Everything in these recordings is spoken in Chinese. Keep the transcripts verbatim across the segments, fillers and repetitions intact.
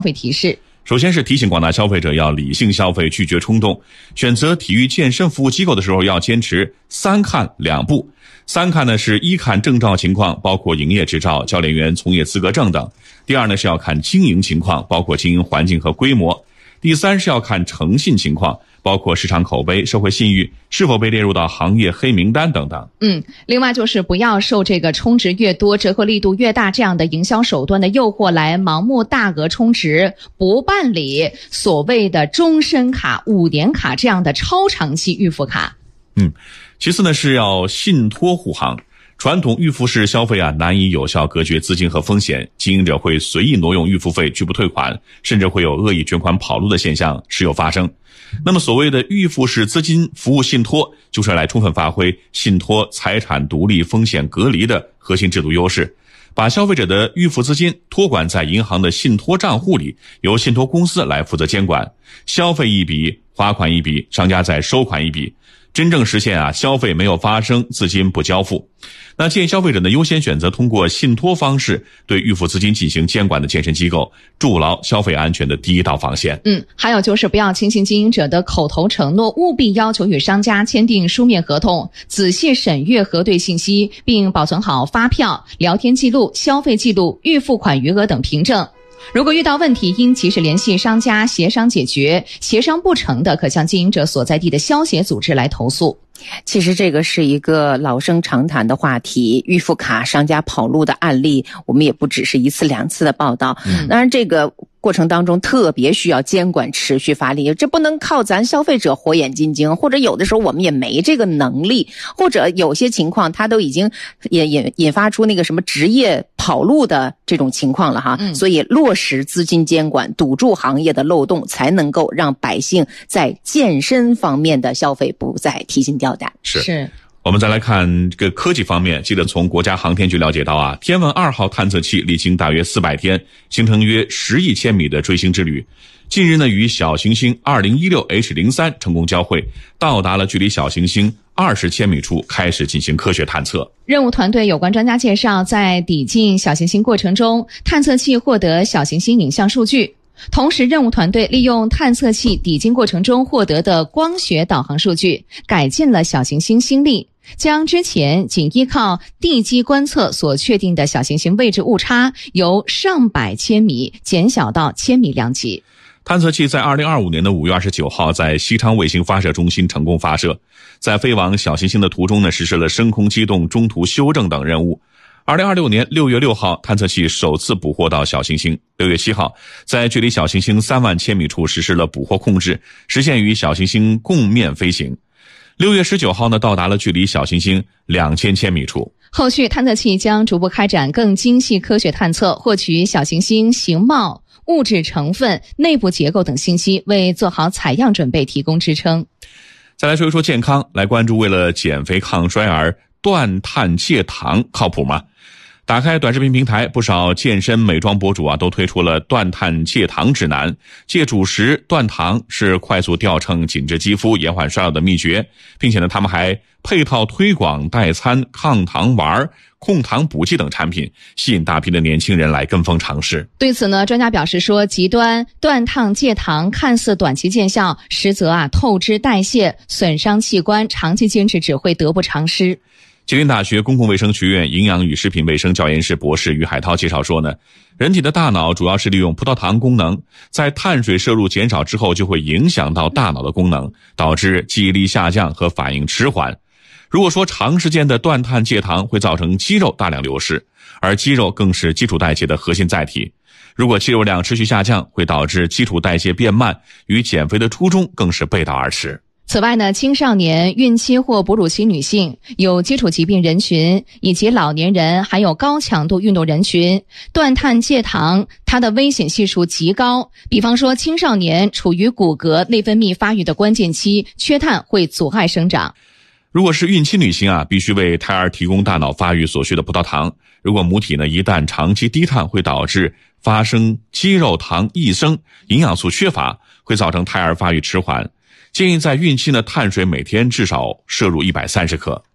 费提示。 首先是提醒广大消费者要理性消费，拒绝冲动。选择体育健身服务机构的时候要坚持三看两不。三看呢是一看证照情况，包括营业执照、教练员从业资格证等。第二呢是要看经营情况，包括经营环境和规模。第三是要看诚信情况，包括市场口碑、社会信誉，是否被列入到行业黑名单等等。 嗯，另外就是不要受这个充值越多、折扣力度越大这样的营销手段的诱惑来盲目大额充值，不办理所谓的终身卡、五年卡这样的超长期预付卡。 嗯，其次呢是要信托护航。传统预付式消费啊，难以有效隔绝资金和风险，经营者会随意挪用预付费，拒不退款，甚至会有恶意卷款跑路的现象时有发生。那么所谓的预付式资金服务信托，就是来充分发挥信托财产独立、风险隔离的核心制度优势，把消费者的预付资金托管在银行的信托账户里，由信托公司来负责监管，消费一笔，罚款一笔，商家再收款一笔，真正实现啊消费没有发生，资金不交付。那建议消费者呢优先选择通过信托方式对预付资金进行监管的健身机构，筑牢消费安全的第一道防线。 嗯，还有就是不要轻信经营者的口头承诺，务必要求与商家签订书面合同，仔细审阅核对信息，并保存好发票、聊天记录、消费记录、预付款余额等凭证。如果遇到问题，应及时联系商家协商解决，协商不成的可向经营者所在地的消协组织来投诉。 其实这个是一个老生常谈的话题，预付卡商家跑路的案例我们也不只是一次两次的报道。嗯、当然这个过程当中特别需要监管持续发力，这不能靠咱消费者火眼金睛，或者有的时候我们也没这个能力，或者有些情况它都已经也引引发出那个什么职业跑路的这种情况了哈。嗯、所以落实资金监管，堵住行业的漏洞，才能够让百姓在健身方面的消费不再提心吊胆。 是是。我们再来看这个科技方面，记得从国家航天局了解到啊，天问二号探测器历经大约四百天，形成约十亿千米的追星之旅。近日呢，与小行星二零一六 H 零三 成功交会，到达了距离小行星二十千米处，开始进行科学探测。 任务团队有关专家介绍，在抵近小行星过程中，探测器获得小行星影像数据。同时，任务团队利用探测器抵近过程中获得的光学导航数据，改进了小行星星力，将之前仅依靠地基观测所确定的小行星位置误差由上百千米减小到千米量级。 探测器在二零二五年的五月二十九号在西昌卫星发射中心成功发射，在飞往小行星的途中呢，实施了升空机动、中途修正等任务。二零二六年六月六号，探测器首次捕获到小行星。六月七号，在距离小行星三万千米处实施了捕获控制，实现与小行星共面飞行。六月十九号呢，到达了距离小行星两千千米处。 后续探测器将逐步开展更精细科学探测，获取小行星形貌、物质成分、内部结构等信息，为做好采样准备提供支撑。 再来说一说健康，来关注为了减肥抗衰而断碳戒糖靠谱吗？打开短视频平台，不少健身美妆博主啊都推出了断碳戒糖指南。戒主食断糖是快速掉秤、紧致肌肤、延缓衰老的秘诀，并且呢，他们还配套推广代餐、抗糖丸、控糖补剂等产品，吸引大批的年轻人来跟风尝试。 对此呢，专家表示说，极端断碳戒糖看似短期见效，实则啊透支代谢、损伤器官，长期坚持只会得不偿失。 吉林大学公共卫生学院营养与食品卫生教研室博士于海涛介绍说呢，人体的大脑主要是利用葡萄糖功能，在碳水摄入减少之后，就会影响到大脑的功能，导致记忆力下降和反应迟缓。如果说长时间的断碳戒糖会造成肌肉大量流失，而肌肉更是基础代谢的核心载体，如果肌肉量持续下降，会导致基础代谢变慢，与减肥的初衷更是背道而驰。 此外呢，青少年、孕期或哺乳期女性、有基础疾病人群以及老年人，还有高强度运动人群，断碳戒糖它的危险系数极高。比方说，青少年处于骨骼内分泌发育的关键期，缺碳会阻碍生长。 如果是孕期女性啊，必须为胎儿提供大脑发育所需的葡萄糖。如果母体呢一旦长期低碳，会导致发生肌肉糖异生，营养素缺乏，会造成胎儿发育迟缓。建议在孕期呢，碳水每天至少摄入一百三十克。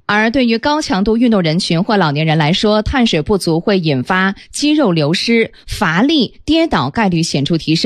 而对于高强度运动人群或老年人来说，碳水不足会引发肌肉流失、乏力、跌倒概率显著提升。